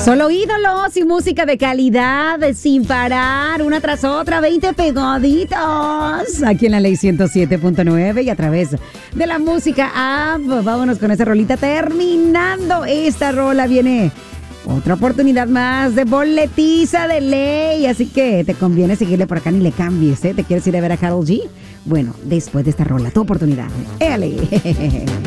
Solo ídolos y música de calidad, sin parar, una tras otra, 20 pegaditos. Aquí en la Ley 107.9 y a través de la música app. Vámonos con esa rolita. Terminando esta rola viene otra oportunidad más de boletiza de ley. Así que te conviene seguirle por acá, ni le cambies, ¿eh? ¿Te quieres ir a ver a Karol G? Bueno, después de esta rola, tu oportunidad. ¡Éale!